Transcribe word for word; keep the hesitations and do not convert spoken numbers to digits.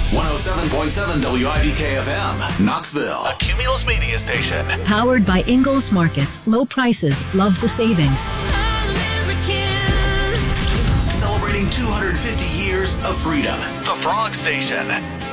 one oh seven point seven W I D K F M, Knoxville. A Cumulus media station. Powered by Ingalls Markets. Low prices. Love the savings. Celebrating two hundred fifty years of freedom. The Frog Station.